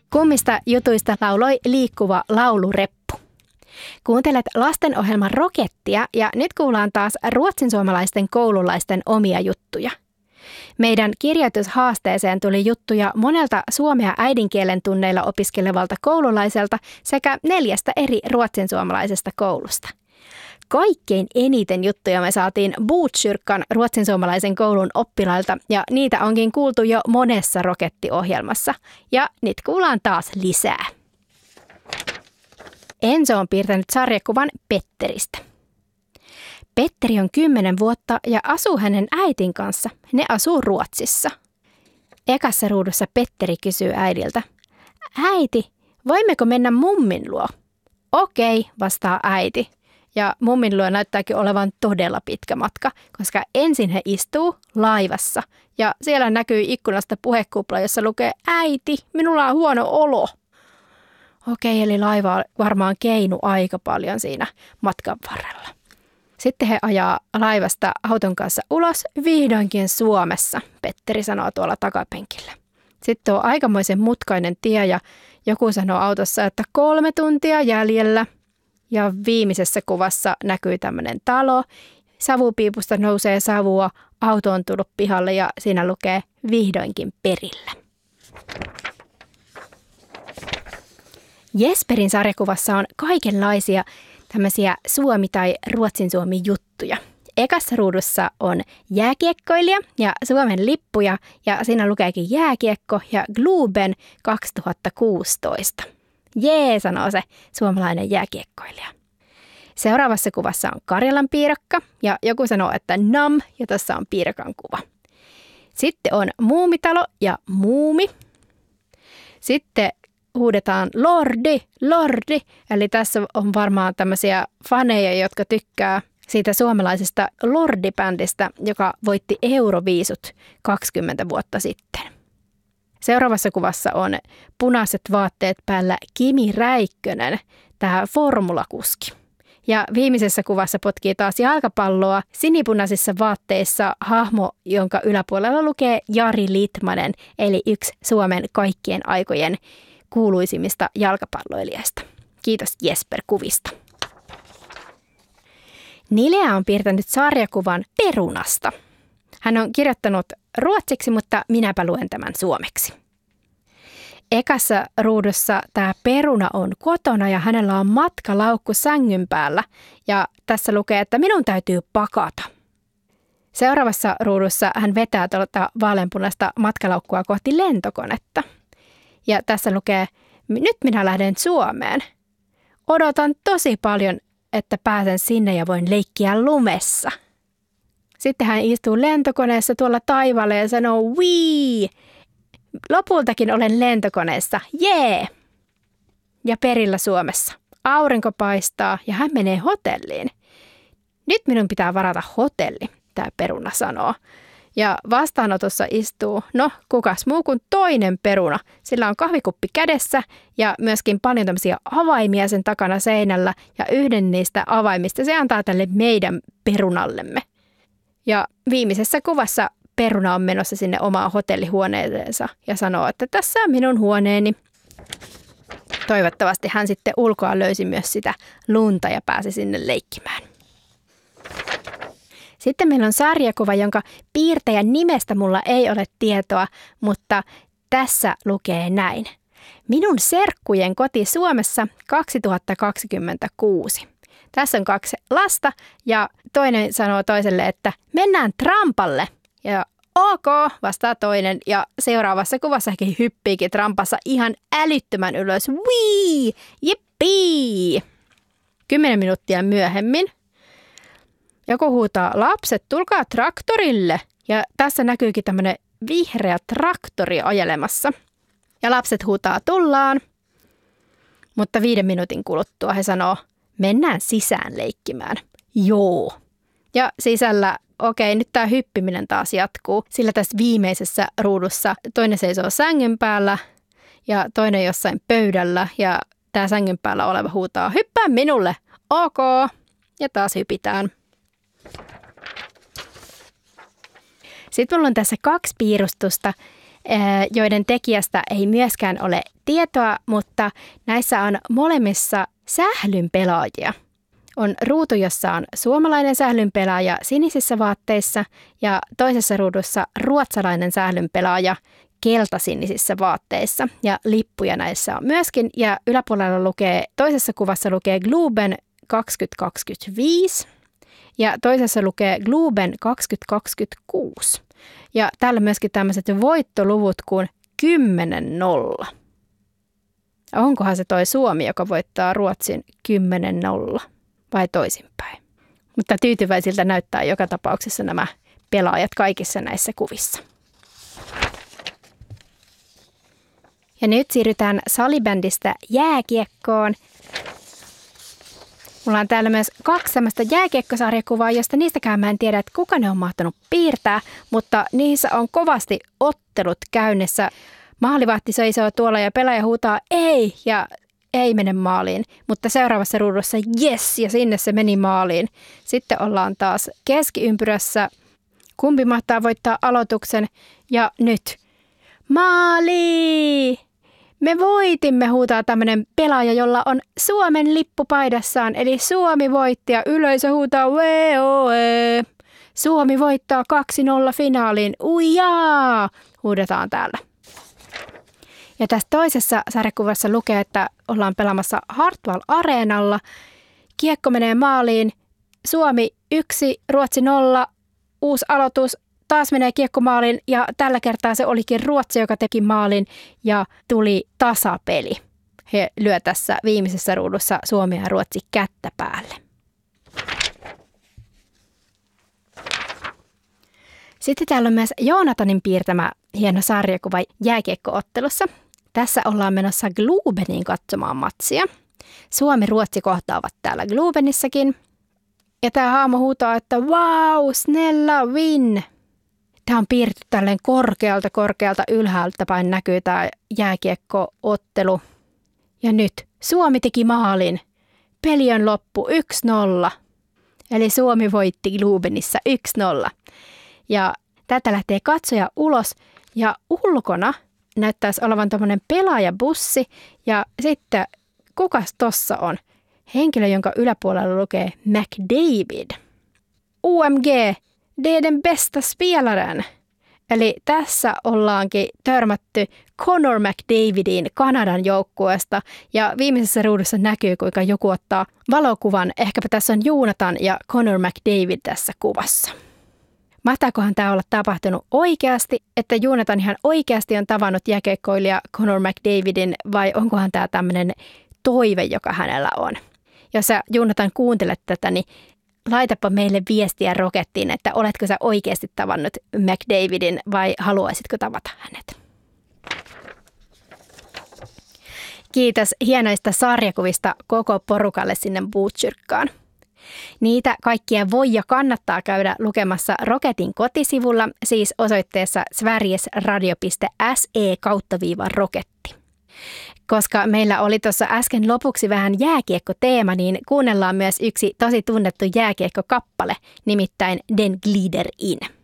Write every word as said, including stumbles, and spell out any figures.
Kummista jutuista lauloi liikkuva laulureppu. Kuuntelet lastenohjelman Rokettia ja nyt kuullaan taas ruotsinsuomalaisten koululaisten omia juttuja. Meidän kirjoitushaasteeseen tuli juttuja monelta suomea äidinkielen tunneilla opiskelevalta koululaiselta sekä neljästä eri ruotsinsuomalaisesta koulusta. Kaikkein eniten juttuja me saatiin Botkyrkan ruotsinsuomalaisen koulun oppilailta ja niitä onkin kuultu jo monessa Roketti-ohjelmassa. Ja nyt kuullaan taas lisää. Enzo on piirtänyt sarjakuvan Petteristä. Petteri on kymmenen vuotta ja asuu hänen äitin kanssa. Ne asuu Ruotsissa. Ekassa ruudussa Petteri kysyy äidiltä. Äiti, voimmeko mennä mummin luo? Okei, vastaa äiti. Ja mummin luo näyttääkin olevan todella pitkä matka, koska ensin he istuu laivassa. Ja siellä näkyy ikkunasta puhekupla, jossa lukee, äiti, minulla on huono olo. Okei, eli laiva on varmaan keinu aika paljon siinä matkan varrella. Sitten he ajaa laivasta auton kanssa ulos, vihdoinkin Suomessa, Petteri sanoo tuolla takapenkillä. Sitten on aikamoisen mutkainen tie ja joku sanoo autossa, että kolme tuntia jäljellä. Ja viimeisessä kuvassa näkyy tämmöinen talo. Savupiipusta nousee savua, auto on tullut pihalle ja siinä lukee vihdoinkin perillä. Jesperin sarjakuvassa on kaikenlaisia tämmöisiä suomi- tai ruotsinsuomi-juttuja. Ekassa ruudussa on jääkiekkoilija ja Suomen lippuja ja siinä lukeekin jääkiekko ja Globen kaksituhattakuusitoista. Jee, sanoo se suomalainen jääkiekkoilija. Seuraavassa kuvassa on Karjalan piirakka ja joku sanoo, että nam ja tässä on piirakan kuva. Sitten on Muumitalo ja Muumi. Sitten huudetaan Lordi, Lordi, eli tässä on varmaan tämmöisiä faneja, jotka tykkää siitä suomalaisesta Lordi-bändistä, joka voitti Euroviisut kaksikymmentä vuotta sitten. Seuraavassa kuvassa on punaiset vaatteet päällä Kimi Räikkönen, tämä formulakuski. Ja viimeisessä kuvassa potkii taas jalkapalloa sinipunaisissa vaatteissa hahmo, jonka yläpuolella lukee Jari Litmanen, eli yksi Suomen kaikkien aikojen kuuluisimmista jalkapalloilijasta. Kiitos Jesper kuvista. Nilea on piirtänyt sarjakuvan perunasta. Hän on kirjoittanut ruotsiksi, mutta minäpä luen tämän suomeksi. Ekassa ruudussa tämä peruna on kotona ja hänellä on matkalaukku sängyn päällä. Ja tässä lukee, että minun täytyy pakata. Seuraavassa ruudussa hän vetää tuota vaaleanpunaista matkalaukkua kohti lentokonetta. Ja tässä lukee, nyt minä lähden Suomeen. Odotan tosi paljon, että pääsen sinne ja voin leikkiä lumessa. Sitten hän istuu lentokoneessa tuolla taivaalla ja sanoo, wii, lopultakin olen lentokoneessa, jee! Ja perillä Suomessa. Aurinko paistaa ja hän menee hotelliin. Nyt minun pitää varata hotelli, tämä peruna sanoo. Ja vastaanotossa istuu, no kukas muu kuin toinen peruna. Sillä on kahvikuppi kädessä ja myöskin paljon tämmöisiä avaimia sen takana seinällä. Ja yhden niistä avaimista se antaa tälle meidän perunallemme. Ja viimeisessä kuvassa peruna on menossa sinne omaan hotellihuoneeseensa ja sanoo, että tässä on minun huoneeni. Toivottavasti hän sitten ulkoa löysi myös sitä lunta ja pääsi sinne leikkimään. Sitten meillä on sarjakuva, jonka piirtäjän nimestä mulla ei ole tietoa, mutta tässä lukee näin. Minun serkkujen koti Suomessa kaksituhattakaksikymmentäkuusi. Tässä on kaksi lasta ja toinen sanoo toiselle, että mennään trampalle. Ja ok, vastaa toinen ja seuraavassa kuvassa hän hyppiikin trampassa ihan älyttömän ylös. Wii, jippii! Kymmenen minuuttia myöhemmin joku huutaa, lapset, tulkaa traktorille. Ja tässä näkyykin tämmöinen vihreä traktori ajelemassa. Ja lapset huutaa, tullaan. Mutta viiden minuutin kuluttua he sanoo, mennään sisään leikkimään. Joo. Ja sisällä, okei, nyt tämä hyppiminen taas jatkuu. Sillä tässä viimeisessä ruudussa toinen seisoo sängyn päällä ja toinen jossain pöydällä. Ja tämä sängyn päällä oleva huutaa, hyppää minulle. Ok. Ja taas hypitään. Sitten mulla on tässä kaksi piirustusta. joiden tekijästä ei myöskään ole tietoa, mutta näissä on molemmissa sählynpelaajia. On ruutu, jossa on suomalainen sählynpelaaja sinisissä vaatteissa ja toisessa ruudussa ruotsalainen sählynpelaaja keltasinisissä vaatteissa. Ja lippuja näissä on myöskin ja yläpuolella lukee, toisessa kuvassa lukee Globen kaksituhattakaksikymmentäviisi ja toisessa lukee Globen kaksituhattakaksikymmentäkuusi. Ja täällä myöskin tämmöiset voittoluvut kuin kymmenen nolla. Onkohan se toi Suomi, joka voittaa Ruotsin kymmenen nolla vai toisinpäin? Mutta tyytyväisiltä näyttää joka tapauksessa nämä pelaajat kaikissa näissä kuvissa. Ja nyt siirrytään salibändistä jääkiekkoon. Mulla on täällä myös kaksi sellaista jääkiekkosarjakuvaa, josta niistäkään mä en tiedä, että kuka ne on mahtanut piirtää, mutta niissä on kovasti ottelut käynnissä. Maalivahti seisoo tuolla ja pelaaja huutaa ei ja ei mene maaliin, mutta seuraavassa ruudussa yes ja sinne se meni maaliin. Sitten ollaan taas keskiympyrässä, kumpi mahtaa voittaa aloituksen ja nyt maali! Me voitimme, huutaa tämmöinen pelaaja, jolla on Suomen lippu paidassaan, eli Suomi voitti ja yleisö huutaa V-O-E. Suomi voittaa kaksi nolla finaaliin, uijaa, huudetaan täällä. Ja tässä toisessa sarjakuvassa lukee, että ollaan pelaamassa Hartwall Areenalla. Kiekko menee maaliin, Suomi yksi, Ruotsi nolla, uusi aloitus. Taas menee kiekko maaliin ja tällä kertaa se olikin Ruotsi, joka teki maalin ja tuli tasapeli. He lyö tässä viimeisessä ruudussa Suomi ja Ruotsi kättä päälle. Sitten täällä on myös Joonatanin piirtämä hieno sarjakuva jääkiekko-ottelussa. Tässä ollaan menossa Globeniin katsomaan matsia. Suomi-Ruotsi kohtaavat täällä Globenissakin. Ja tämä hahmo huutaa, että wow, snälla win! Tämä on piirretty tälleen korkealta, korkealta ylhäältä päin näkyy tämä jääkiekko-ottelu. Ja nyt Suomi teki maalin. Peli on loppu yksi nolla. Eli Suomi voitti Globenissa yksi nolla. Ja tätä lähtee katsoja ulos ja ulkona näyttäisi olevan tämmöinen pelaajabussi. Ja sitten kukas tossa on? Henkilö, jonka yläpuolella lukee McDavid. U M G, det är den bästa spelaren. Eli tässä ollaankin törmätty Connor McDavidin Kanadan joukkueesta. Ja viimeisessä ruudussa näkyy, kuinka joku ottaa valokuvan. Ehkäpä tässä on Joonatan ja Connor McDavid tässä kuvassa. Mahtaakohan tämä olla tapahtunut oikeasti, että Joonatan ihan oikeasti on tavannut jääkiekkoilija Connor McDavidin vai onkohan tämä tämmöinen toive, joka hänellä on? Jos sä Joonatan kuuntelet tätä, niin laitapa meille viestiä Rokettiin, että oletko sä oikeasti tavannut McDavidin vai haluaisitko tavata hänet? Kiitos hienoista sarjakuvista koko porukalle sinne Botkyrkaan. Niitä kaikkia voi ja kannattaa käydä lukemassa Roketin kotisivulla, siis osoitteessa sverigesradio piste se kautta viiva roketti. Koska meillä oli tuossa äsken lopuksi vähän jääkiekko-teema, niin kuunnellaan myös yksi tosi tunnettu jääkiekko-kappale, nimittäin Den glider in.